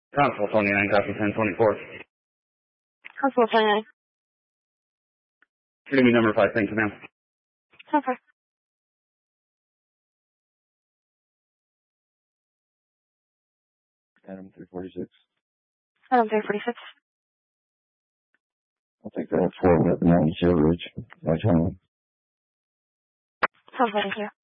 Constable 29, copy 1024. Constable 29. Give me number 5, thank you, ma'am. Okay. Adam 346. Adam 346. I'll take that 4 at the Mountain Hill Ridge. Right home. Sounds good, thank you.